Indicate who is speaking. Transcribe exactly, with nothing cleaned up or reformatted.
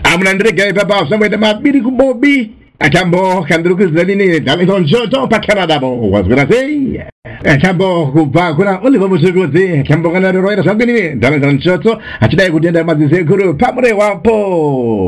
Speaker 1: Amnandrika papa somewhere the mat bidi kubobi. Achambo kandruku zalini dalton joto pakana bo was gonna say. Achambo kuba kuna oliva musugozi achambo kana roira sangini dalton joto achidai kudenda mazise kuru pamre wapo.